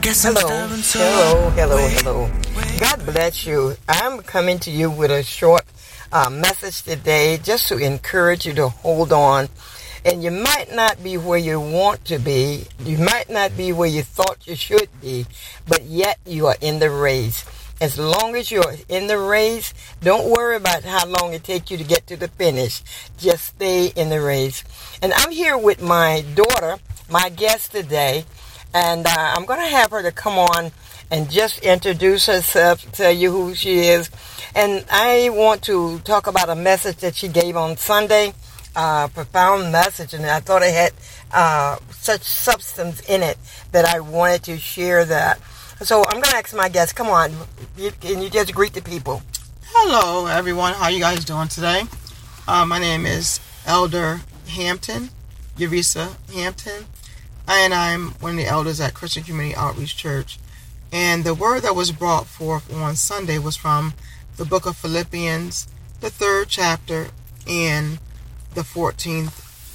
Hello. God bless you. I'm coming to you with a short message today just to encourage you to hold on. And you might not be where you want to be. You might not be where you thought you should be, but yet you are in the race. As long as you're in the race, don't worry about how long it takes you to get to the finish. Just stay in the race. And I'm here with my daughter, my guest today. And I'm going to have her to come on and just introduce herself, tell you who she is. And I want to talk about a message that she gave on Sunday, profound message. And I thought it had such substance in it that I wanted to share that. So I'm going to ask my guest, come on, can you just greet the people? Hello, everyone. How you guys doing today? My name is Elder Hampton, Yerisa Hampton. And I'm one of the elders at Christian Community Outreach Church. And the word that was brought forth on Sunday was from the book of Philippians, the 3rd chapter, and the 14th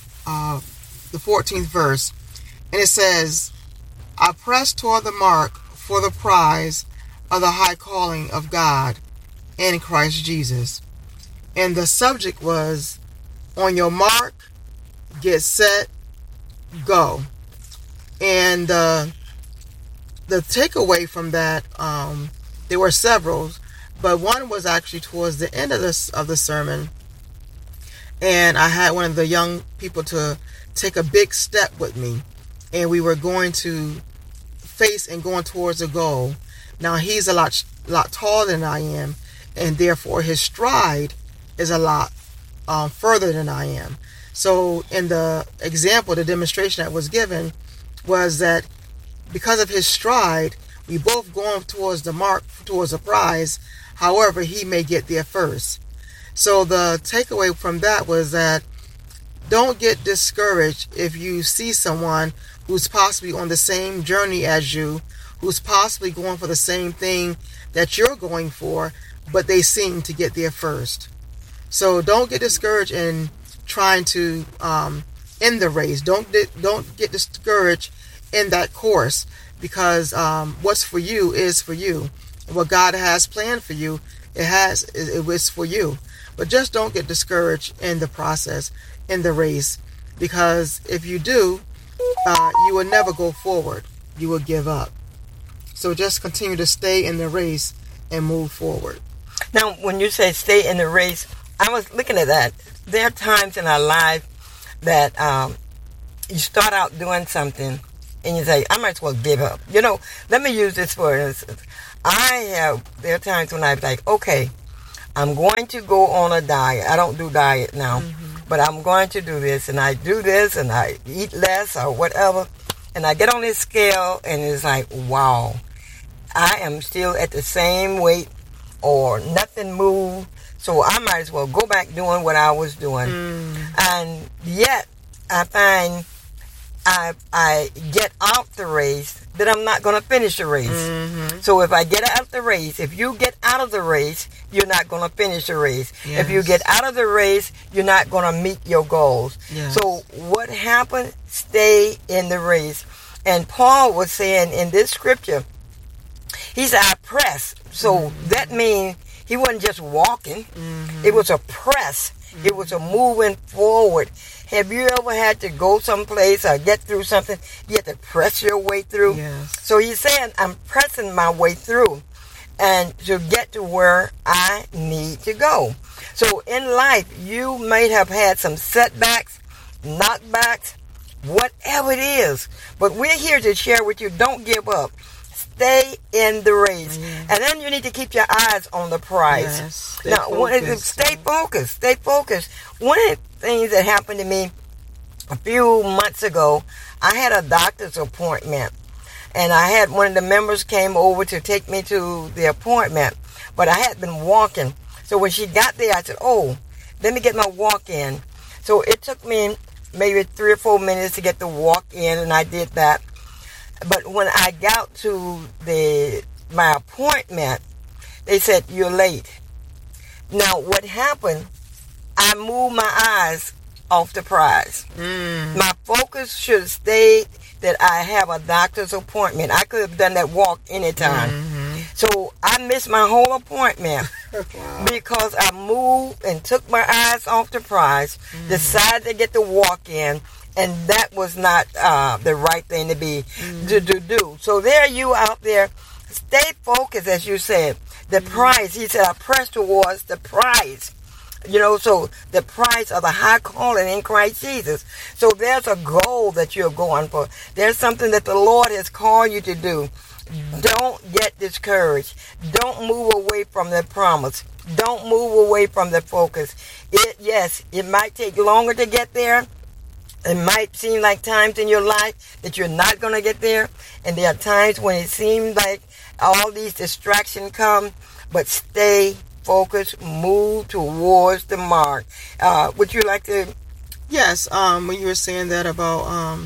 verse. And it says, I press toward the mark for the prize of the high calling of God in Christ Jesus. And the subject was, on your mark, get set, go. And the takeaway from that, there were several, but one was actually towards the end of the sermon. And I had one of the young people to take a big step with me. And we were going to face and going towards a goal. Now, he's a lot taller than I am, and therefore his stride is a lot further than I am. So in the example, the demonstration that was given, was that because of his stride, we both going towards the mark, towards the prize. However, he may get there first. So the takeaway from that was that don't get discouraged if you see someone who's possibly on the same journey as you, who's possibly going for the same thing that you're going for, but they seem to get there first. So don't get discouraged in trying to in the race. Don't get discouraged in that course, because what's for you is for you. What God has planned for you, it was for you. But just don't get discouraged in the process, in the race, because if you do, you will never go forward. You will give up. So just continue to stay in the race and move forward. Now, when you say stay in the race, I was looking at that. There are times in our life that you start out doing something and you say, I might as well give up. You know, let me use this for instance. There are times when I'm like, okay, I'm going to go on a diet. I don't do diet now, but I'm going to do this, and I do this, and I eat less or whatever, and I get on this scale, and it's like, wow, I am still at the same weight, or nothing moved. So I might as well go back doing what I was doing. And yet, I find I get out the race that I'm not going to finish the race. So if I get out the race, if you get out of the race, you're not going to finish the race. Yes. If you get out of the race, you're not going to meet your goals. Yes. So what happened? Stay in the race. And Paul was saying in this scripture, he said, I press. So that means he wasn't just walking. It was a press. It was a moving forward. Have you ever had to go someplace or get through something? You have to press your way through. Yes. So he's saying, I'm pressing my way through and to get to where I need to go. So in life, you may have had some setbacks, knockbacks, whatever it is. But we're here to share with you, don't give up. Stay in the race. And then you need to keep your eyes on the prize. Yes. Stay focused. Stay focused. One of the things that happened to me a few months ago, I had a doctor's appointment. And I had one of the members came over to take me to the appointment. But I had been walking. So when she got there, I said, oh, let me get my walk in. So it took me maybe 3 or 4 minutes to get the walk in, and I did that. But when I got to my appointment, they said, you're late. Now, what happened, I moved my eyes off the prize. My focus should stay that I have a doctor's appointment. I could have done that walk anytime. Mm-hmm. So I missed my whole appointment Wow. because I moved and took my eyes off the prize, decided to get the walk in, and that was not the right thing to do. So there you out there, stay focused, as you said. The prize, he said, I press towards the prize. You know, so the prize of the high calling in Christ Jesus. So there's a goal that you're going for. There's something that the Lord has called you to do. Don't get discouraged. Don't move away from the promise. Don't move away from the focus. Yes, it might take longer to get there. It might seem like times in your life that you're not going to get there. And there are times when it seems like all these distractions come. But stay focused. Move towards the mark. Would you like to? Yes. When you were saying that about,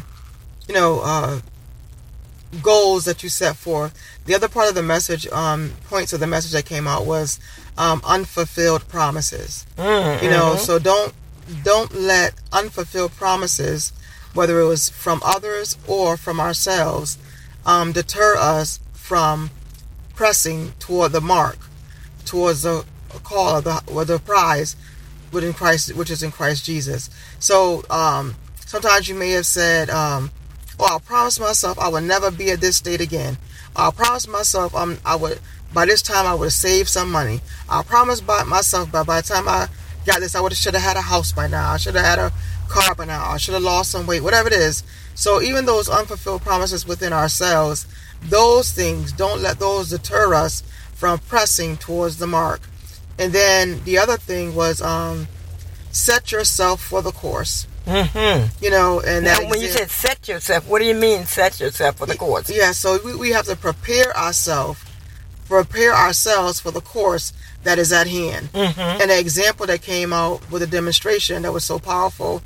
goals that you set forth. The other part of the message, points of the message that came out was unfulfilled promises. Mm-hmm. So don't let unfulfilled promises, whether it was from others or from ourselves, deter us from pressing toward the mark, towards the call or the prize within Christ, which is in Christ Jesus. So sometimes you may have said, I'll promise myself I will never be at this state again. I'll promise myself by this time I would have saved some money. I'll promise myself by the time I got this, I should have had a house by now. I should have had a car by now. I should have lost some weight, whatever it is. So even those unfulfilled promises within ourselves, those things, don't let those deter us from pressing towards the mark. And then the other thing was set yourself for the course. Mm-hmm. And now, when you said set yourself, what do you mean set yourself for the course? Yeah, so we have to prepare ourselves for the course that is at hand. Mm-hmm. And the example that came out with a demonstration that was so powerful,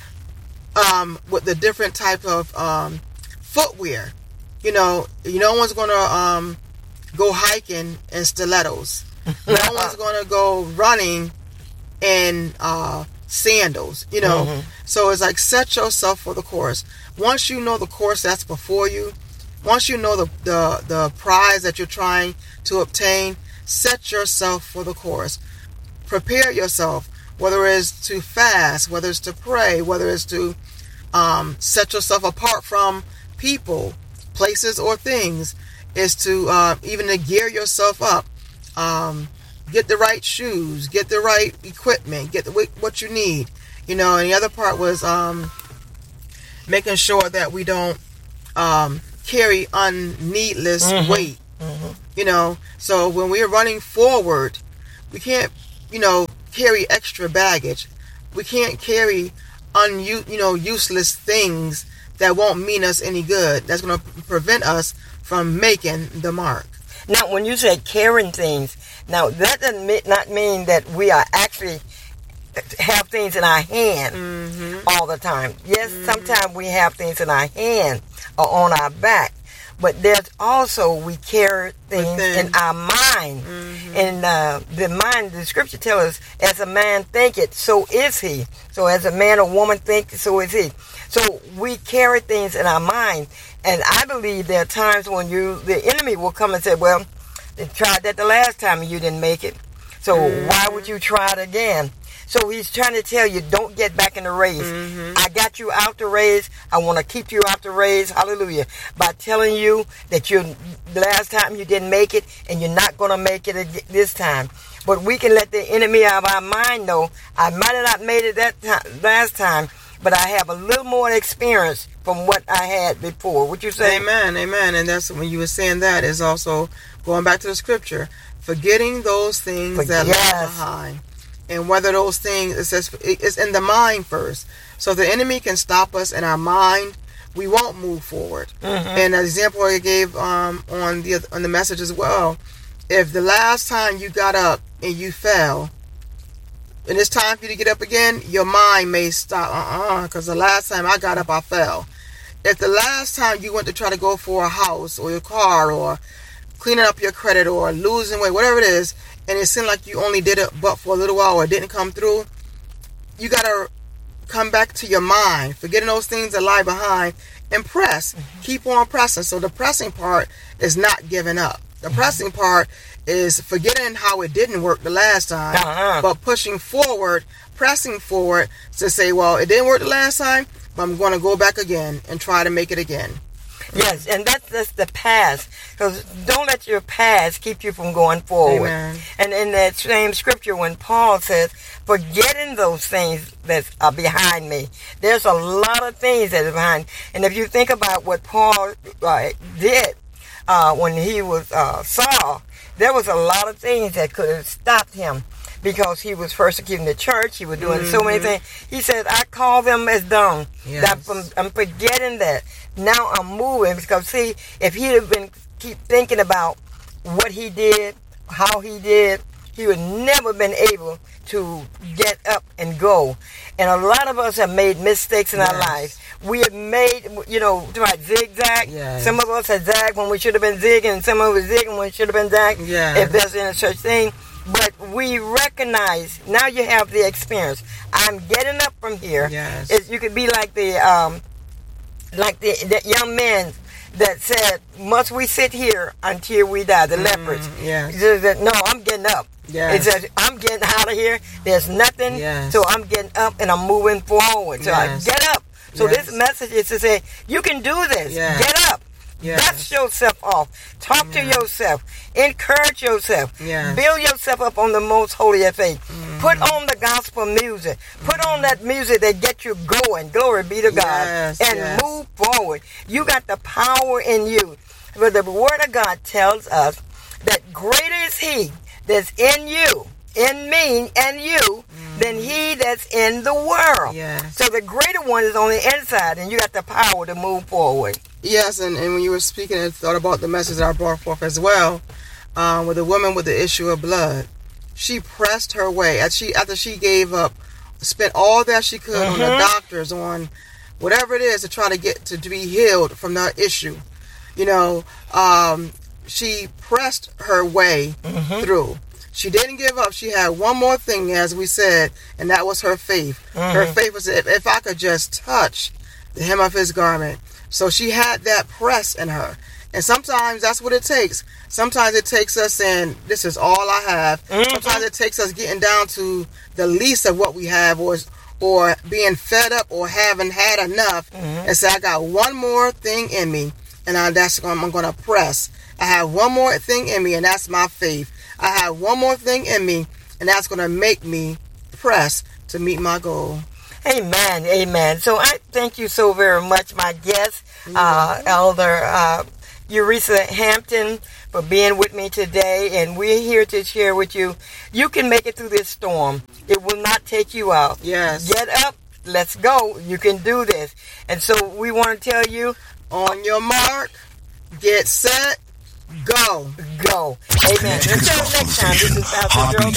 with the different type of footwear. No one's going to go hiking in stilettos. No one's going to go running in sandals. Mm-hmm. So it's like set yourself for the course. Once you know the course that's before you, once you know the prize that you're trying to obtain, set yourself for the course. Prepare yourself, whether it's to fast, whether it's to pray, whether it's to set yourself apart from people, places, or things, is to even to gear yourself up. Get the right shoes, get the right equipment, get what you need. And the other part was making sure that we don't carry needless weight. Mm-hmm. So when we're running forward, we can't, carry extra baggage. We can't carry useless things that won't mean us any good. That's going to prevent us from making the mark. Now, when you say carrying things, now that does not mean that we are actually have things in our hand all the time. Yes, sometimes we have things in our hand or on our back, but there's also we carry things in our mind. And the mind, the scripture tells us, as a man thinketh, so is he. So as a man or woman thinketh, so is he. So we carry things in our mind. And I believe there are times when the enemy will come and say, well, they tried that the last time and you didn't make it. So why would you try it again? So he's trying to tell you, don't get back in the race. I got you out the race. I want to keep you out the race. Hallelujah. By telling you that the last time you didn't make it and you're not going to make it this time. But we can let the enemy of our mind know, I might have not made it last time, but I have a little more experience from what I had before. Would you say? Amen, amen. And that's when you were saying that is also going back to the scripture, forgetting those things that lie behind. And whether those things, it says it's in the mind first. So if the enemy can stop us in our mind, we won't move forward. And an example I gave on the message as well, if the last time you got up and you fell, and it's time for you to get up again, your mind may stop, because the last time I got up, I fell. If the last time you went to try to go for a house or your car or cleaning up your credit or losing weight, whatever it is, and it seemed like you only did it but for a little while or it didn't come through, you got to come back to your mind, forgetting those things that lie behind, and press. Keep on pressing. So the pressing part is not giving up. The pressing part is forgetting how it didn't work the last time, but pushing forward, pressing forward to say, well, it didn't work the last time, but I'm going to go back again and try to make it again. Yes, and that's the past. Because don't let your past keep you from going forward. Amen. And in that same scripture, when Paul says, forgetting those things that are behind me, there's a lot of things that are behind. And if you think about what Paul did when he was Saul, there was a lot of things that could have stopped him. Because he was persecuting the church, he was doing so many things. He said, I call them as dung. Yes. I'm forgetting that. Now I'm moving. Because see, if he had been keep thinking about what he did, how he did, he would never been able to get up and go. And a lot of us have made mistakes in our lives. We have made, zigzag. Yes. Some of us have zagged when we should have been zigging, and some of us zigging when we should have been zagging. Yes. If there's any such thing. But we recognize, now you have the experience. I'm getting up from here. Yes. You could be like the young man that said, must we sit here until we die, the leopards. Yes. He said, no, I'm getting up. Yes. He said, I'm getting out of here. There's nothing. Yes. So I'm getting up and I'm moving forward. So Yes. I get up. So Yes. this message is to say, you can do this. Yes. Get up. Yes. Dust yourself off. Talk to yourself. Encourage yourself. Yes. Build yourself up on the most holy of faith. Put on the gospel music. Put on that music that gets you going. Glory be to God. Yes, And yes. move forward. You got the power in you. But the word of God tells us that greater is he that's in you, in me and you, than he that's in the world. Yes. So the greater one is on the inside, and you got the power to move forward. Yes, and when you were speaking, I thought about the message that I brought forth as well, with the woman with the issue of blood. She pressed her way. After she gave up, spent all that she could on the doctors, on whatever it is to try to get to be healed from that issue. She pressed her way through. She didn't give up. She had one more thing, as we said, and that was her faith. Her faith was, if I could just touch the hem of his garment. So she had that press in her. And sometimes that's what it takes. Sometimes it takes us saying, this is all I have. Sometimes it takes us getting down to the least of what we have, or being fed up or having had enough, and say, I got one more thing in me, and I'm going to press. I have one more thing in me, and that's my faith. I have one more thing in me, and that's going to make me press to meet my goal. Amen. Amen. So I thank you so very much, my guest, Elder Uresa Hampton, for being with me today. And we're here to share with you. You can make it through this storm. It will not take you out. Yes. Get up. Let's go. You can do this. And so we want to tell you, on your mark, get set, go. Go. Amen. Until next time, this is Pastor Gerald.